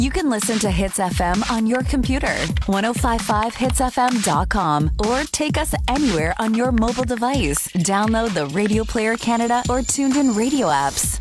You can listen to Hits FM on your computer, 1055hitsfm.com, or take us anywhere on your mobile device. Download the Radio Player Canada or TuneIn Radio apps.